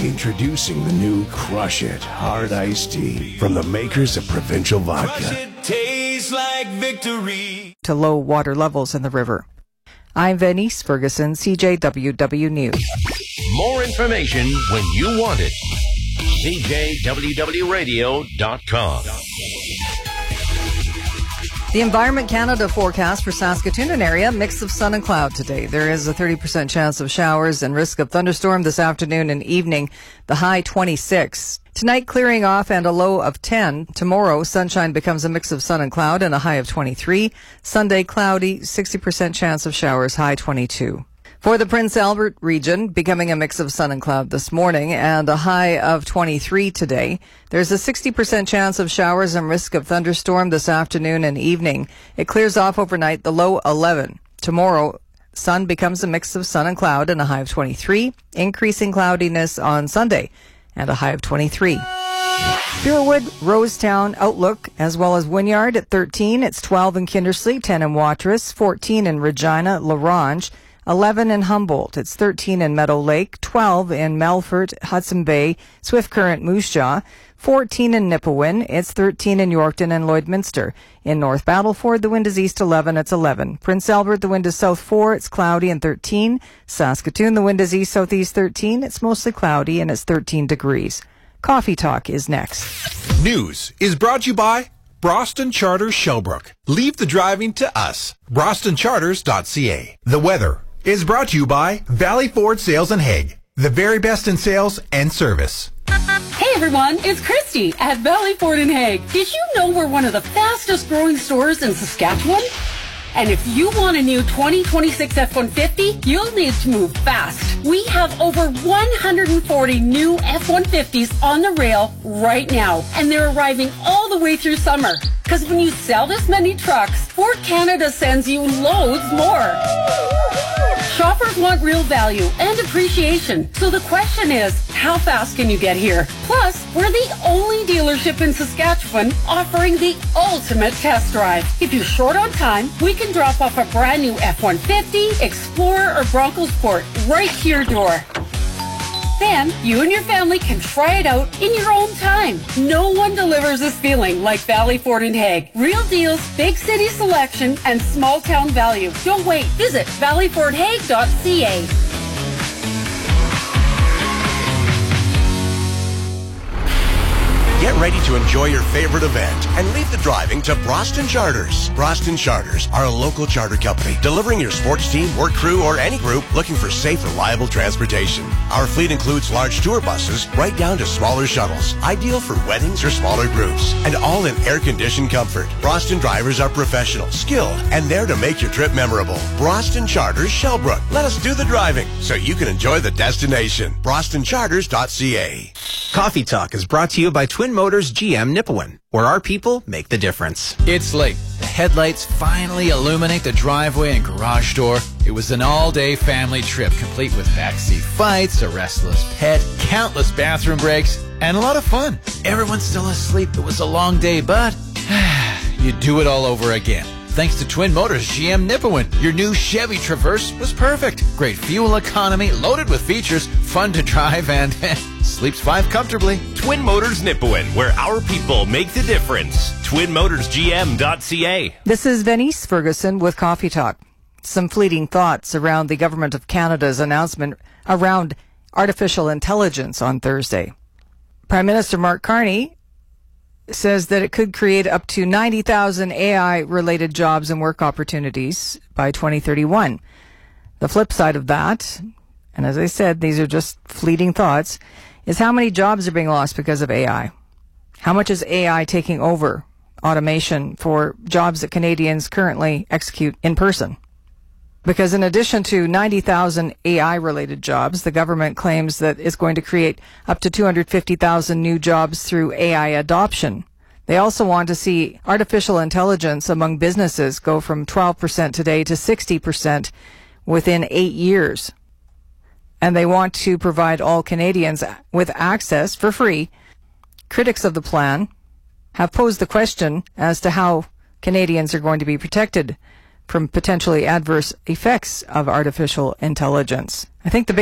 Introducing the new Crush It Hard Iced Tea from the makers of Provincial Vodka. Crush It tastes like victory. To low water levels in the river. I'm Venice Ferguson, CJWW News. More information when you want it. CJWWRadio.com. The Environment Canada forecast for Saskatoon and area, mix of sun and cloud today. There is a 30% chance of showers and risk of thunderstorm this afternoon and evening, the high 26. Tonight, clearing off and a low of 10. Tomorrow, sunshine becomes a mix of sun and cloud and a high of 23. Sunday, cloudy, 60% chance of showers, high 22. For the Prince Albert region, becoming a mix of sun and cloud this morning and a high of 23 today. There's a 60% chance of showers and risk of thunderstorm this afternoon and evening. It clears off overnight, the low 11. Tomorrow, sun becomes a mix of sun and cloud and a high of 23. Increasing cloudiness on Sunday and a high of 23. Beerwood, Rosetown, Outlook, as well as Wynyard at 13. It's 12 in Kindersley, 10 in Watrous, 14 in Regina, La Ronge, 11 in Humboldt. It's 13 in Meadow Lake, 12 in Melfort, Hudson Bay, Swift Current, Moose Jaw, 14 in Nipawin. It's 13 in Yorkton and Lloydminster. In North Battleford, the wind is east 11. It's 11. Prince Albert, the wind is south 4. It's cloudy and 13. Saskatoon, the wind is east-southeast 13. It's mostly cloudy and it's 13 degrees. Coffee Talk is next. News is brought to you by Broston Charters Shellbrook. Leave the driving to us. BrostonCharters.ca. The weather is brought to you by Valley Ford Sales and Hague. The very best in sales and service. Hey everyone, it's Christy at Valley Ford in Hague. Did you know we're one of the fastest growing stores in Saskatchewan? And if you want a new 2026 F-150, you'll need to move fast. We have over 140 new F-150s on the rail right now, and they're arriving all the way through summer. Because when you sell this many trucks, Ford Canada sends you loads more. Shoppers want real value and appreciation. So the question is, how fast can you get here? Plus, we're the only dealership in Saskatchewan offering the ultimate test drive. If you're short on time, we can drop off a brand new F-150, Explorer, or Bronco Sport right to your door. Then, you and your family can try it out in your own time. No one delivers this feeling like Valley Ford in Hague. Real deals, big city selection, and small town value. Don't wait. Visit valleyfordhague.ca. Get ready to enjoy your favorite event and leave the driving to Broston Charters. Broston Charters are a local charter company delivering your sports team, work crew, or any group looking for safe, reliable transportation. Our fleet includes large tour buses right down to smaller shuttles, ideal for weddings or smaller groups, and all in air-conditioned comfort. Broston drivers are professional, skilled, and there to make your trip memorable. Broston Charters Shellbrook. Let us do the driving so you can enjoy the destination. BrostonCharters.ca. Coffee Talk is brought to you by Twin Motors GM Nipawin, where our people make the difference. It's late. The headlights finally illuminate the driveway and garage door. It was an all-day family trip, complete with backseat fights, a restless pet, countless bathroom breaks, and a lot of fun. Everyone's still asleep. It was a long day, but you do it all over again. Thanks to Twin Motors GM Nipawin, your new Chevy Traverse was perfect. Great fuel economy, loaded with features, fun to drive, and sleeps 5 comfortably. Twin Motors Nipawin, where our people make the difference. TwinMotorsGM.ca. This is Venice Ferguson with Coffee Talk. Some fleeting thoughts around the Government of Canada's announcement around artificial intelligence on Thursday. Prime Minister Mark Carney says that it could create up to 90,000 AI-related jobs and work opportunities by 2031. The flip side of that, and as I said, these are just fleeting thoughts, is how many jobs are being lost because of AI. How much is AI taking over automation for jobs that Canadians currently execute in person? Because in addition to 90,000 AI-related jobs, the government claims that it's going to create up to 250,000 new jobs through AI adoption. They also want to see artificial intelligence among businesses go from 12% today to 60% within 8 years. And they want to provide all Canadians with access for free. Critics of the plan have posed the question as to how Canadians are going to be protected from potentially adverse effects of artificial intelligence. I think the